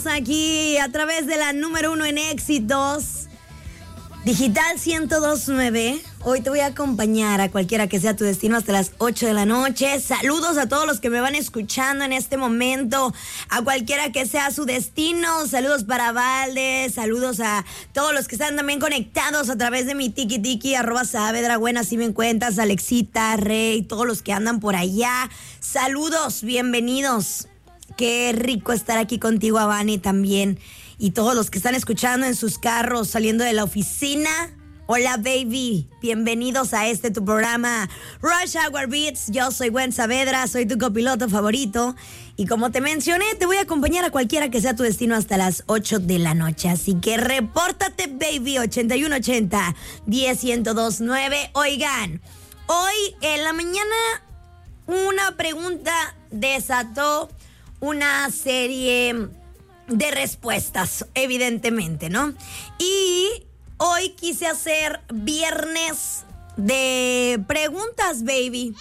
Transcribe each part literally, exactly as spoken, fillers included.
estamos aquí a través de la número uno en éxitos, Digital ciento dos punto nueve. Hoy te voy a acompañar a cualquiera que sea tu destino hasta las ocho de la noche. Saludos a todos los que me van escuchando en este momento, a cualquiera que sea su destino. Saludos para Valdez, saludos a todos los que están también conectados a través de mi tiki tiki, arroba Saavedra, buena, si me encuentras, Alexita, Rey, todos los que andan por allá. Saludos, bienvenidos. Qué rico estar aquí contigo, Avani, también. Y todos los que están escuchando en sus carros, saliendo de la oficina. Hola, baby. Bienvenidos a este tu programa Rush Hour Beats. Yo soy Gwen Saavedra, soy tu copiloto favorito. Y como te mencioné, te voy a acompañar a cualquiera que sea tu destino hasta las ocho de la noche. Así que repórtate, baby. ochenta y uno ochenta, diez, ciento dos punto nueve. Oigan, hoy en la mañana una pregunta desató una serie de respuestas, evidentemente, ¿no? Y hoy quise hacer viernes de preguntas, baby.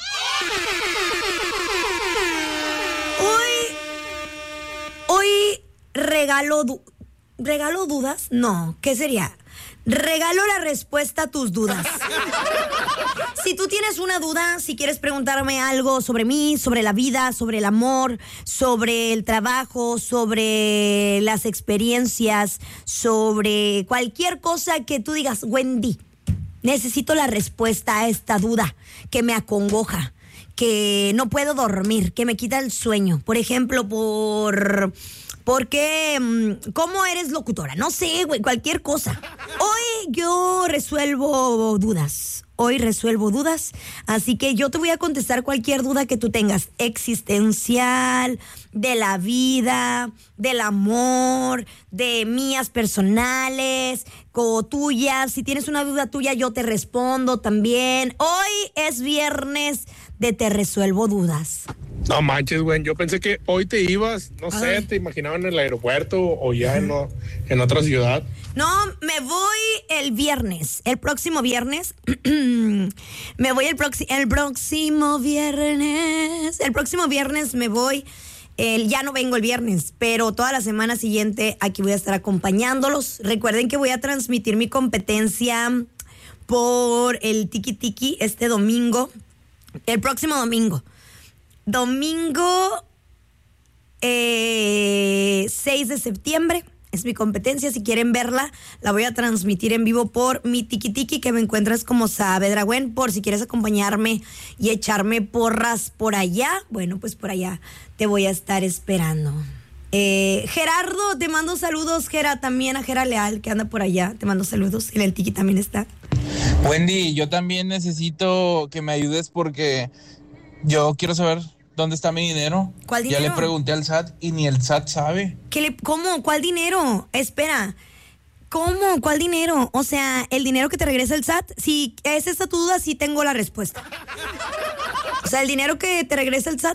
Hoy, hoy regalo, du- regalo dudas, no, ¿qué sería? Regalo la respuesta a tus dudas. Si tú tienes una duda, si quieres preguntarme algo sobre mí, sobre la vida, sobre el amor, sobre el trabajo, sobre las experiencias, sobre cualquier cosa que tú digas, Wendy, necesito la respuesta a esta duda que me acongoja, que no puedo dormir, que me quita el sueño. Por ejemplo, por... Porque, ¿cómo eres locutora? No sé, güey, cualquier cosa. Hoy yo resuelvo dudas. Hoy resuelvo dudas. Así que yo te voy a contestar cualquier duda que tú tengas. Existencial, de la vida, del amor, de mías personales, o tuyas. Si tienes una duda tuya, yo te respondo también. Hoy es viernes de Te Resuelvo Dudas. No manches, güey, yo pensé que hoy te ibas, no sé, Ay. te imaginaba en el aeropuerto o ya en, o- en otra ciudad. No, me voy el viernes, el próximo viernes. me voy el, proxi- el próximo viernes. El próximo viernes me voy. El, ya no vengo el viernes, pero toda la semana siguiente aquí voy a estar acompañándolos. Recuerden que voy a transmitir mi competencia por el Tiki Tiki este domingo. El próximo domingo. Domingo eh, seis de septiembre es mi competencia. Si quieren verla, la voy a transmitir en vivo por mi Tiki Tiki, que me encuentras como Saavedra Gwen. Por si quieres acompañarme y echarme porras por allá, bueno, pues por allá te voy a estar esperando. Eh, Gerardo, te mando saludos, Gera, también a Gera Leal, que anda por allá, te mando saludos. En el Tiki también está. Wendy, yo también necesito que me ayudes porque yo quiero saber dónde está mi dinero. ¿Cuál Ya dinero? le pregunté al S A T y ni el S A T sabe. ¿Qué le, ¿Cómo? ¿Cuál dinero? Espera. ¿Cómo? ¿Cuál dinero? O sea, el dinero que te regresa el S A T. Si es esta tu duda, sí tengo la respuesta. O sea, el dinero que te regresa el S A